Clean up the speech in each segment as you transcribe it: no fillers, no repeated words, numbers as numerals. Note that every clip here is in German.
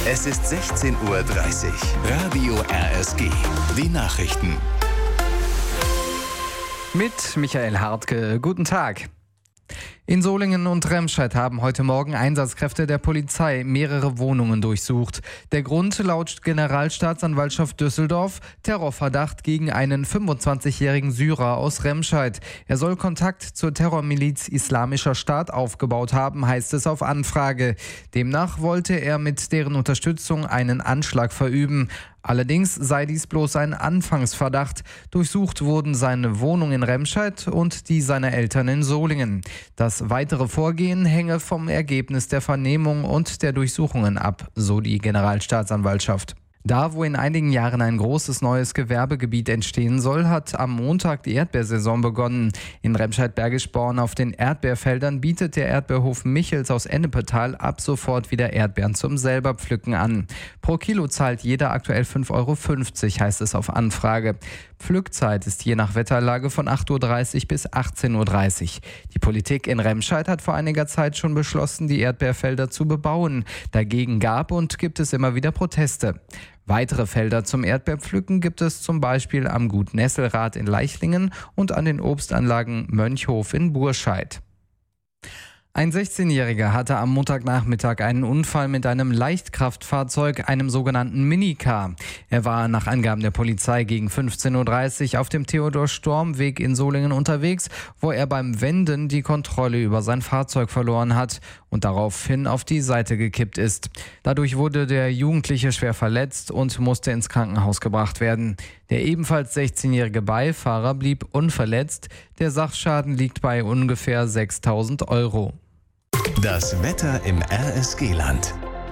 Es ist 16:30 Uhr. Radio RSG. Die Nachrichten. Mit Michael Hartke. Guten Tag. In Solingen und Remscheid haben heute Morgen Einsatzkräfte der Polizei mehrere Wohnungen durchsucht. Der Grund laut Generalstaatsanwaltschaft Düsseldorf: Terrorverdacht gegen einen 25-jährigen Syrer aus Remscheid. Er soll Kontakt zur Terrormiliz Islamischer Staat aufgebaut haben, heißt es auf Anfrage. Demnach wollte er mit deren Unterstützung einen Anschlag verüben. Allerdings sei dies bloß ein Anfangsverdacht. Durchsucht wurden seine Wohnung in Remscheid und die seiner Eltern in Solingen. Das weitere Vorgehen hänge vom Ergebnis der Vernehmung und der Durchsuchungen ab, so die Generalstaatsanwaltschaft. Da, wo in einigen Jahren ein großes neues Gewerbegebiet entstehen soll, hat am Montag die Erdbeersaison begonnen. In Remscheid-Bergisch-Born auf den Erdbeerfeldern bietet der Erdbeerhof Michels aus Ennepetal ab sofort wieder Erdbeeren zum Selberpflücken an. Pro Kilo zahlt jeder aktuell 5,50 Euro, heißt es auf Anfrage. Pflückzeit ist je nach Wetterlage von 8:30 Uhr bis 18:30 Uhr. Die Politik in Remscheid hat vor einiger Zeit schon beschlossen, die Erdbeerfelder zu bebauen. Dagegen gab und gibt es immer wieder Proteste. Weitere Felder zum Erdbeerpflücken gibt es zum Beispiel am Gut Nesselrath in Leichlingen und an den Obstanlagen Mönchhof in Burscheid. Ein 16-Jähriger hatte am Montagnachmittag einen Unfall mit einem Leichtkraftfahrzeug, einem sogenannten Minicar. Er war nach Angaben der Polizei gegen 15:30 Uhr auf dem Theodor-Storm-Weg in Solingen unterwegs, wo er beim Wenden die Kontrolle über sein Fahrzeug verloren hat und daraufhin auf die Seite gekippt ist. Dadurch wurde der Jugendliche schwer verletzt und musste ins Krankenhaus gebracht werden. Der ebenfalls 16-jährige Beifahrer blieb unverletzt. Der Sachschaden liegt bei ungefähr 6.000 Euro. Das Wetter im RSG-Land.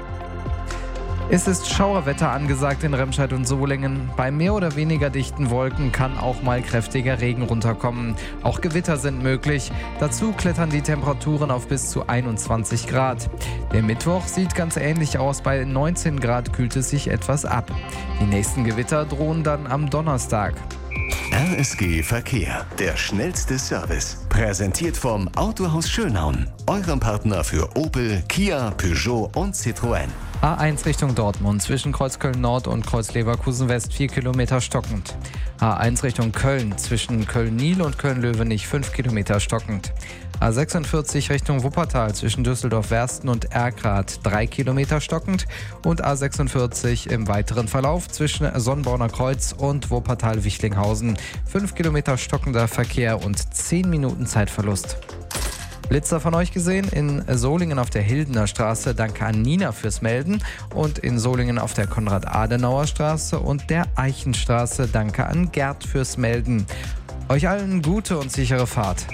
Es ist Schauerwetter angesagt in Remscheid und Solingen. Bei mehr oder weniger dichten Wolken kann auch mal kräftiger Regen runterkommen. Auch Gewitter sind möglich. Dazu klettern die Temperaturen auf bis zu 21 Grad. Der Mittwoch sieht ganz ähnlich aus. Bei 19 Grad kühlt es sich etwas ab. Die nächsten Gewitter drohen dann am Donnerstag. RSG Verkehr, der schnellste Service. Präsentiert vom Autohaus Schönhaun, eurem Partner für Opel, Kia, Peugeot und Citroën. A1 Richtung Dortmund zwischen Kreuz Köln-Nord und Kreuz Leverkusen-West 4 Kilometer stockend. A1 Richtung Köln zwischen Köln-Nil und Köln-Löwenich 5 Kilometer stockend. A46 Richtung Wuppertal zwischen Düsseldorf-Wersten und Erkrath 3 Kilometer stockend. Und A46 im weiteren Verlauf zwischen Sonnborner Kreuz und Wuppertal-Wichlinghausen 5 Kilometer stockender Verkehr und 10 Minuten Zeitverlust. Blitzer von euch gesehen in Solingen auf der Hildener Straße. Danke an Nina fürs Melden. Und in Solingen auf der Konrad-Adenauer-Straße und der Eichenstraße. Danke an Gerd fürs Melden. Euch allen gute und sichere Fahrt.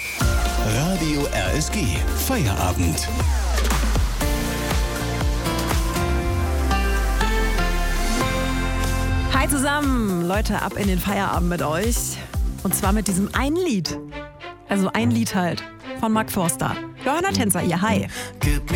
Radio RSG. Feierabend. Hi zusammen, Leute, ab in den Feierabend mit euch. Und zwar mit diesem einen Lied. Also ein Lied halt. Von Mark Forster. Johanna Tänzer, ihr Hi.